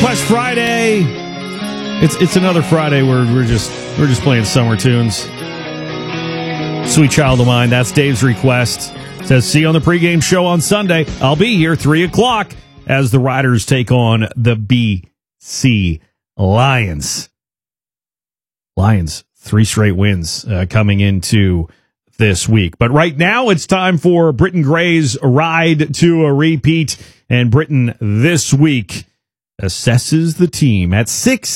Request Friday. It's another Friday where we're just playing summer tunes. Sweet Child of Mine, that's Dave's request. Says, see you on the pregame show on Sunday. I'll be here 3 o'clock as the Riders take on the BC Lions. Lions, 3 straight wins coming into this week. But right now it's time for Britton Gray's Ride to a Repeat. And Britton this week assesses the team at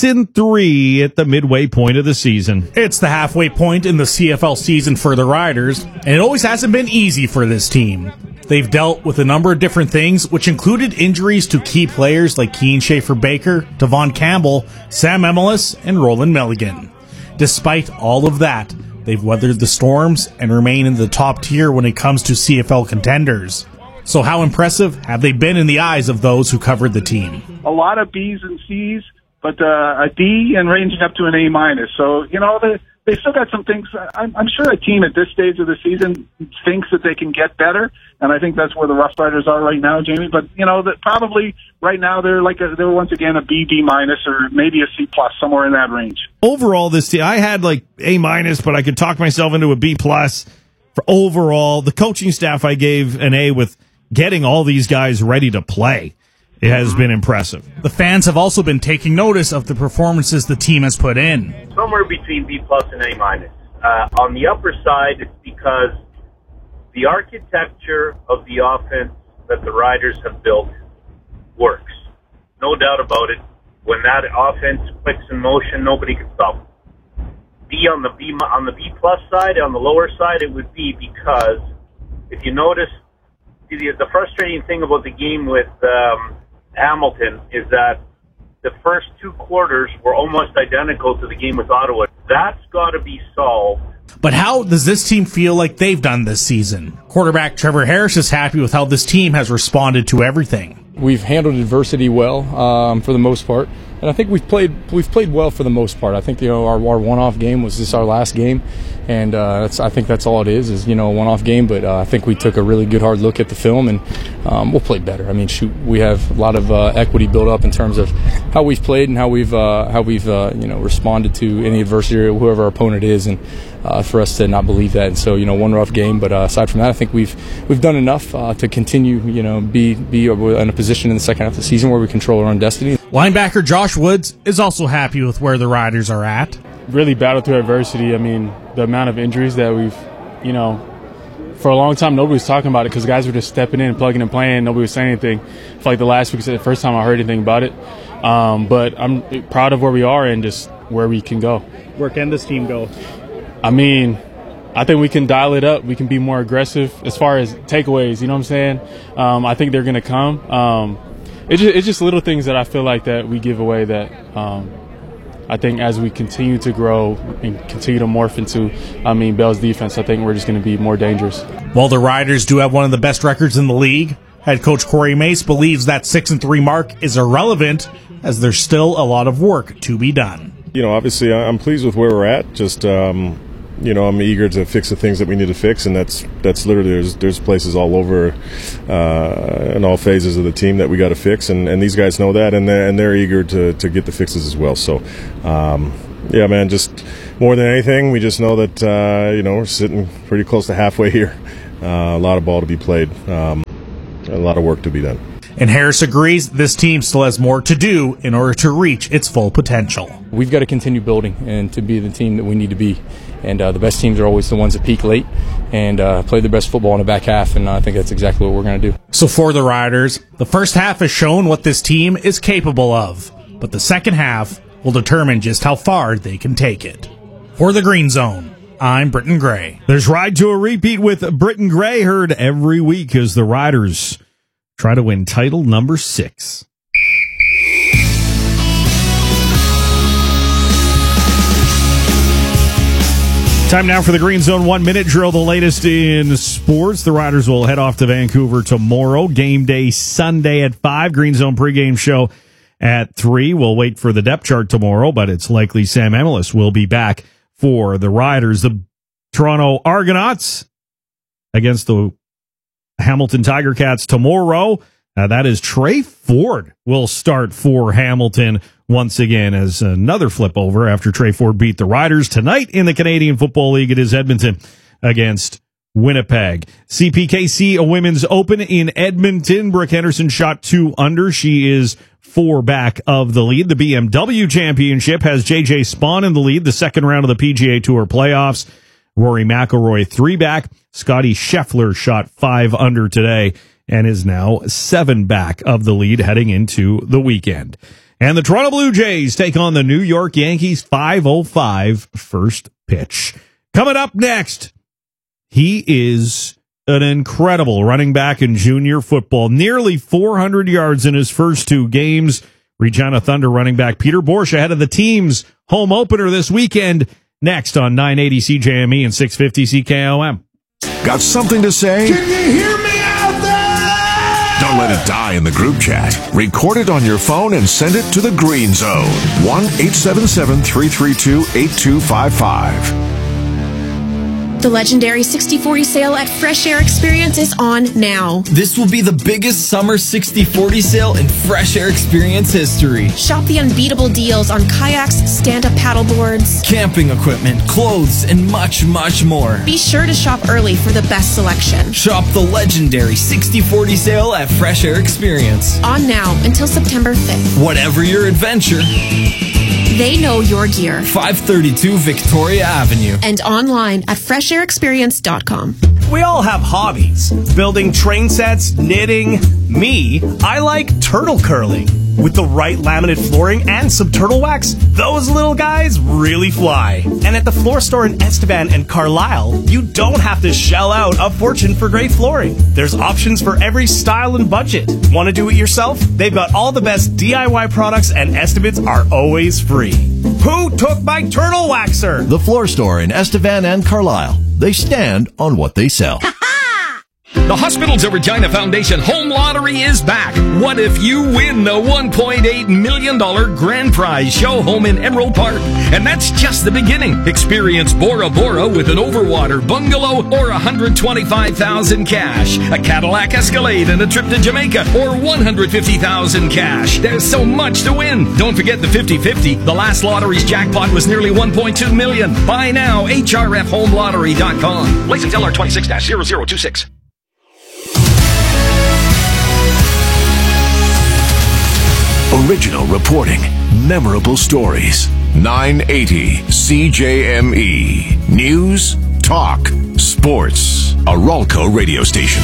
6-3 at the midway point of the season. It's the halfway point in the CFL season for the Riders, and it always hasn't been easy for this team. They've dealt with a number of different things, which included injuries to key players like Keane Schaefer-Baker, Devon Campbell, Sam Emelis, and Roland Milligan. Despite all of that, they've weathered the storms and remain in the top tier when it comes to CFL contenders. So how impressive have they been in the eyes of those who covered the team? A lot of B's and C's, but a D and ranging up to an A minus. So, they still got some things. I'm sure a team at this stage of the season thinks that they can get better, and I think that's where the Rough Riders are right now, Jamie. But, that probably right now they're they're once again a B minus, or maybe a C plus, somewhere in that range. Overall, this team, I had A minus, but I could talk myself into a B plus. For overall, the coaching staff, I gave an A with getting all these guys ready to play. It has been impressive. The fans have also been taking notice of the performances the team has put in. Somewhere between B plus and A minus. On the upper side, it's because the architecture of the offense that the Riders have built works. No doubt about it. When that offense clicks in motion, nobody can stop it. On the B plus side, on the lower side, it would be because if you notice, the frustrating thing about the game with Hamilton is that the first 2 quarters were almost identical to the game with Ottawa. That's got to be solved. But how does this team feel like they've done this season? Quarterback Trevor Harris is happy with how this team has responded to everything. We've handled adversity well for the most part, and I think we've played well for the most part. I think our one-off game was just our last game, and I think that's all it is a one-off game. But I think we took a really good hard look at the film, and we'll play better. I mean, we have a lot of equity built up in terms of how we've played and how we've responded to any adversity or whoever our opponent is, and for us to not believe that. And so one rough game, but aside from that, I think we've done enough to continue be in a position in the second half of the season where we control our own destiny. Linebacker Josh Woods is also happy with where the Riders are at. Really battled through adversity. I mean, the amount of injuries that we've, for a long time nobody was talking about it because guys were just stepping in, plugging and playing. Nobody was saying anything. I feel like the last week was the first time I heard anything about it. But I'm proud of where we are and just where we can go. Where can this team go? I mean, I think we can dial it up. We can be more aggressive as far as takeaways. You know what I'm saying? I think they're going to come. It's just little things that I feel like that we give away that I think as we continue to grow and continue to morph into, Bell's defense, I think we're just going to be more dangerous. While the Riders do have one of the best records in the league, head coach Corey Mace believes that 6-3 mark is irrelevant as there's still a lot of work to be done. Obviously I'm pleased with where we're at. Just I'm eager to fix the things that we need to fix, and that's literally there's places all over in all phases of the team that we got to fix, and these guys know that, and they're eager to get the fixes as well. So, just more than anything, we just know that we're sitting pretty close to halfway here. A lot of ball to be played, a lot of work to be done. And Harris agrees this team still has more to do in order to reach its full potential. We've got to continue building and to be the team that we need to be. And the best teams are always the ones that peak late and play their best football in the back half, and I think that's exactly what we're going to do. So for the Riders, the first half has shown what this team is capable of, but the second half will determine just how far they can take it. For the Green Zone, I'm Britton Gray. There's Ride to a Repeat with Britton Gray, heard every week as the Riders try to win title number 6. Time now for the Green Zone 1-minute drill, the latest in sports. The Riders will head off to Vancouver tomorrow. Game day Sunday at 5. Green Zone pregame show at 3. We'll wait for the depth chart tomorrow, but it's likely Sam Emelis will be back for the Riders. The Toronto Argonauts against the Hamilton Tiger Cats tomorrow That is Trey Ford will start for Hamilton once again as another flip over after Trey Ford beat the Riders. Tonight in the Canadian Football League, it is Edmonton against Winnipeg. CPKC, a women's open in Edmonton. Brooke Henderson shot 2 under. She is 4 back of the lead. The BMW Championship has JJ Spawn in the lead, the second round of the PGA Tour playoffs. Rory McIlroy 3 back. Scotty Scheffler shot 5 under today and is now 7 back of the lead heading into the weekend. And the Toronto Blue Jays take on the New York Yankees. 5:05 first pitch. Coming up next, he is an incredible running back in junior football. Nearly 400 yards in his first 2 games. Regina Thunder running back Peter Borsche ahead of the team's home opener this weekend. Next on 980 CJME and 650 CKOM. Got something to say? Can you hear me out there? Don't let it die in the group chat. Record it on your phone and send it to the Green Zone. 1-877-332-8255. The legendary 60/40 sale at Fresh Air Experience is on now. This will be the biggest summer 60/40 sale in Fresh Air Experience history. Shop the unbeatable deals on kayaks, stand-up paddleboards, camping equipment, clothes, and much, much more. Be sure to shop early for the best selection. Shop the legendary 60/40 sale at Fresh Air Experience. On now until September 5th. Whatever your adventure, they know your gear. 532 Victoria Avenue. And online at freshairexperience.com. We all have hobbies. Building train sets, knitting. Me, I like turtle curling. With the right laminate flooring and some turtle wax, those little guys really fly. And at the floor store in Estevan and Carlisle, you don't have to shell out a fortune for great flooring. There's options for every style and budget. Want to do it yourself? They've got all the best DIY products and estimates are always free. Who took my turtle waxer? The floor store in Estevan and Carlisle. They stand on what they sell. The Hospitals of Regina Foundation Home Lottery is back. What if you win the $1.8 million grand prize show home in Emerald Park? And that's just the beginning. Experience Bora Bora with an overwater bungalow or $125,000 cash, a Cadillac Escalade and a trip to Jamaica or $150,000 cash. There's so much to win. Don't forget the 50-50. The last lottery's jackpot was nearly $1.2 million. Buy now, hrfhomelottery.com. License LR 26-0026. Original reporting, memorable stories. 980 CJME. News, talk, sports. A Ralco radio station.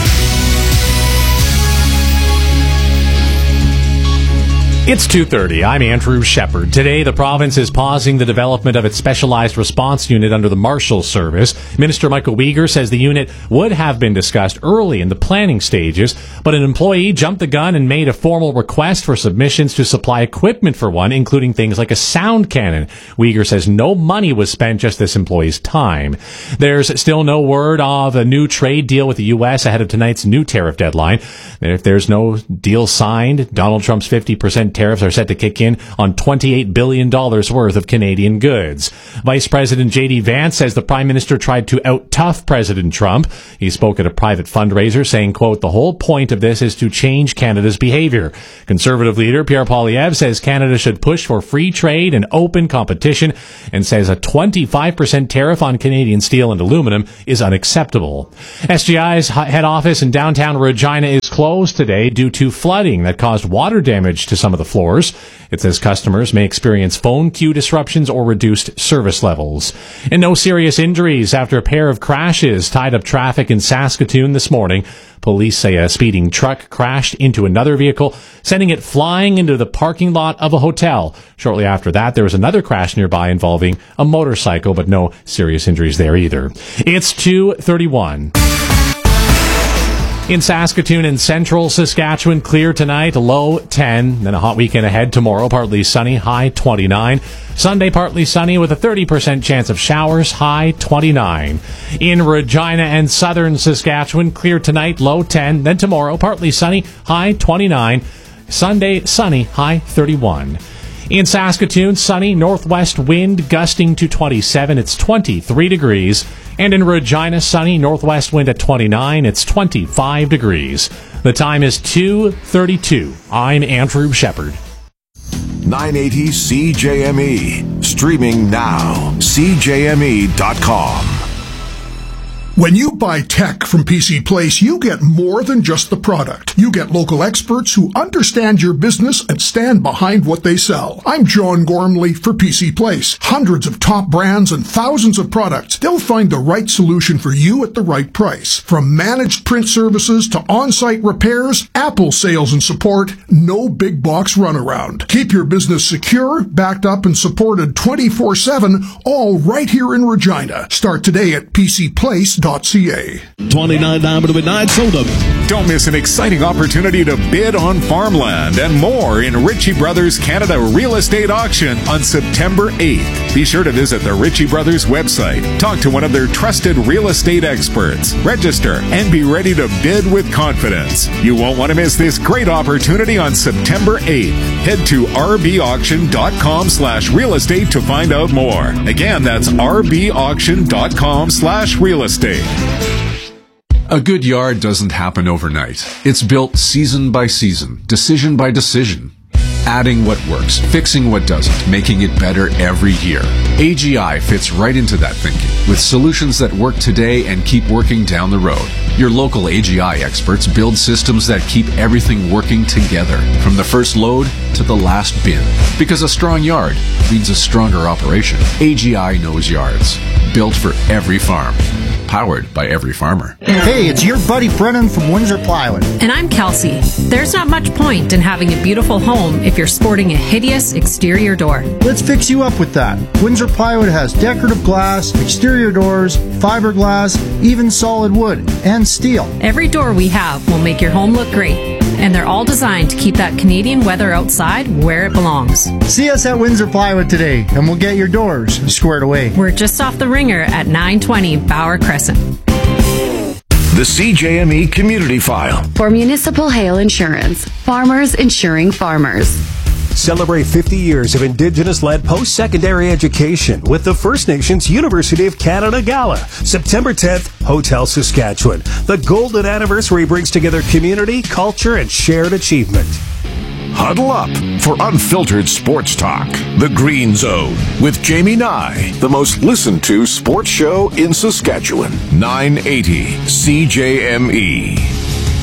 It's 2:30. I'm Andrew Shepard. Today, the province is pausing the development of its specialized response unit under the Marshals Service. Minister Michael Uyghur says the unit would have been discussed early in the planning stages, but an employee jumped the gun and made a formal request for submissions to supply equipment for one, including things like a sound cannon. Uyghur says no money was spent, just this employee's time. There's still no word of a new trade deal with the U.S. ahead of tonight's new tariff deadline. If there's no deal signed, Donald Trump's 50% tariffs are set to kick in on $28 billion worth of Canadian goods. Vice President J.D. Vance says the Prime Minister tried to out-tough President Trump. He spoke at a private fundraiser saying, quote, the whole point of this is to change Canada's behavior. Conservative leader Pierre Poilievre says Canada should push for free trade and open competition and says a 25% tariff on Canadian steel and aluminum is unacceptable. SGI's head office in downtown Regina is closed today due to flooding that caused water damage to some of the floors. It says customers may experience phone queue disruptions or reduced service levels. And no serious injuries after a pair of crashes tied up traffic in Saskatoon this morning. Police say a speeding truck crashed into another vehicle, sending it flying into the parking lot of a hotel. Shortly after that, there was another crash nearby involving a motorcycle, but no serious injuries there either. It's 2:31. In Saskatoon and central Saskatchewan, clear tonight, low 10. Then a hot weekend ahead tomorrow, partly sunny, high 29. Sunday, partly sunny with a 30% chance of showers, high 29. In Regina and southern Saskatchewan, clear tonight, low 10. Then tomorrow, partly sunny, high 29. Sunday, sunny, high 31. In Saskatoon, sunny, northwest wind gusting to 27. It's 23 degrees. And in Regina, sunny, northwest wind at 29. It's 25 degrees. The time is 2:32. I'm Andrew Shepard. 980 CJME. Streaming now. CJME.com. When you buy tech from PC Place, you get more than just the product. You get local experts who understand your business and stand behind what they sell. I'm John Gormley for PC Place. Hundreds of top brands and thousands of products. They'll find the right solution for you at the right price. From managed print services to on-site repairs, Apple sales and support, no big box runaround. Keep your business secure, backed up, and supported 24/7, all right here in Regina. Start today at PCPlace.ca. 29 Diamond Midnight sold up. Don't miss an exciting opportunity to bid on farmland and more in Ritchie Brothers Canada Real Estate Auction on September 8th. Be sure to visit the Ritchie Brothers website, talk to one of their trusted real estate experts, register, and be ready to bid with confidence. You won't want to miss this great opportunity on September 8th. Head to rbauction.com/real estate to find out more. Again, that's rbauction.com/real estate. A good yard doesn't happen overnight. It's built season by season, decision by decision. Adding what works, fixing what doesn't, making it better every year. AGI fits right into that thinking, with solutions that work today and keep working down the road. Your local AGI experts build systems that keep everything working together, from the first load to the last bin. Because a strong yard means a stronger operation. AGI knows yards. Built for every farm. Powered by every farmer. Hey, it's your buddy Brennan from Windsor Plywood. And I'm Kelsey. There's not much point in having a beautiful home if you're sporting a hideous exterior door. Let's fix you up with that. Windsor Plywood has decorative glass, exterior doors, fiberglass, even solid wood, and steel. Every door we have will make your home look great. And they're all designed to keep that Canadian weather outside where it belongs. See us at Windsor Plywood today, and we'll get your doors squared away. We're just off the Ringer at 920 Bauer Crescent. The CJME Community File. For Municipal Hail Insurance, farmers insuring farmers. Celebrate 50 years of Indigenous-led post-secondary education with the First Nations University of Canada Gala, September 10th, Hotel Saskatchewan. The golden anniversary brings together community, culture, and shared achievement. Huddle up for unfiltered sports talk. The Green Zone with Jamie Nye, the most listened to sports show in Saskatchewan. 980 CJME.